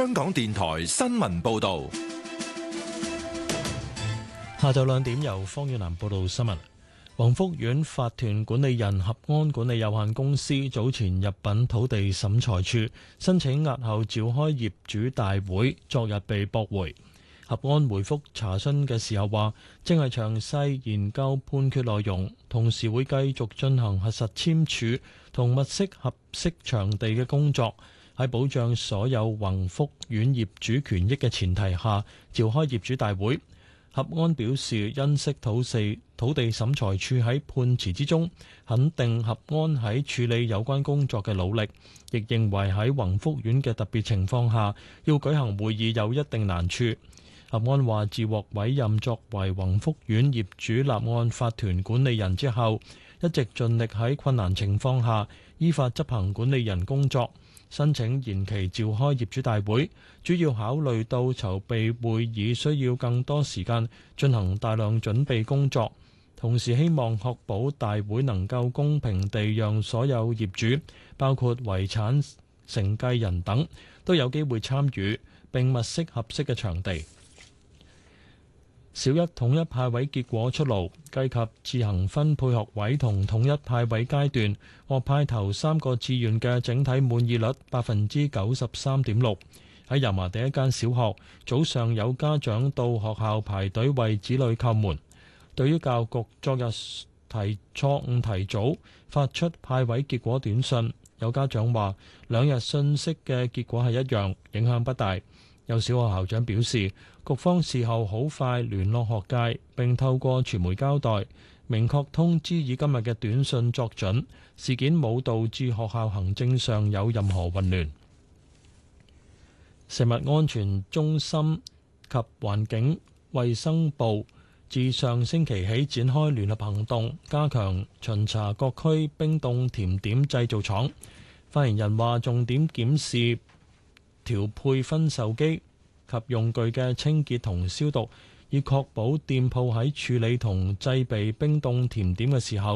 香港電台新聞報道。 下晝2點，由方遠南報道新聞。宏福苑法團管理人合安管理有限公司早前入稟土地審裁處，申請押後召開業主大會，昨日被駁回。合安回覆查詢嘅時候話，正係詳細研究判決內容，同時會繼續進行核實簽署同物色合適場地嘅工作，喺保障所有宏福苑業主權益嘅前提下，召開業主大會。合安表示，欣悉土地審裁處喺判詞之中肯定合安喺處理有關工作嘅努力，亦認為喺宏福苑嘅特別情況下，要舉行會議有一定難處。合安話，自獲委任作為宏福苑業主立案法團管理人之後，一直盡力喺困難情況下依法執行管理人工作。申請延期召開業主大會，主要考慮到籌備會議需要更多時間進行大量準備工作，同時希望確保大會能夠公平地讓所有業主，包括遺產承繼人等，都有機會參與，並物色合適嘅場地。小一統一派位結果出爐，計及自行分配學位同統一派位階段，獲派頭3個志願嘅整體滿意率93.6%。喺油麻地一間小學，早上有家長到學校排隊為子女叩門。對於教育局昨日錯誤提早發出派位結果短訊，有家長話2日信息嘅結果係一樣，影響不大。有小學校長表示，局方事後好快聯絡學界，並透過傳媒交代，明確通知以今日嘅短訊作準，事件冇導致學校行政上有任何混亂。食物安全中心及環境衛生部自上星期起展開聯合行動，加強巡查各區冰凍甜點製造廠。發言人話，重點檢視調配分售機及用具嘅清潔同消毒，以確保店鋪喺處理同製備冰凍甜點嘅時候